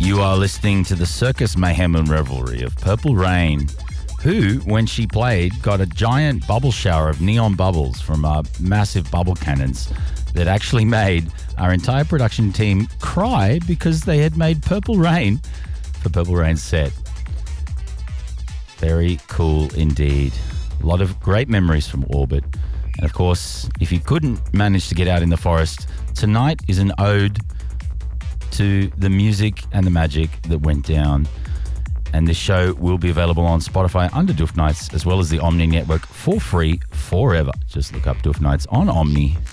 You are listening to the circus mayhem and revelry of Purple Rain, who, when she played, got a giant bubble shower of neon bubbles from our massive bubble cannons that actually made our entire production team cry because they had made Purple Rain for Purple Rain's set. Very cool indeed. A lot of great memories from Orbit. And of course, if you couldn't manage to get out in the forest, tonight is an ode to the music and the magic that went down. And this show will be available on Spotify under Doof Nights, as well as the Omni Network for free forever. Just look up Doof Nights on Omni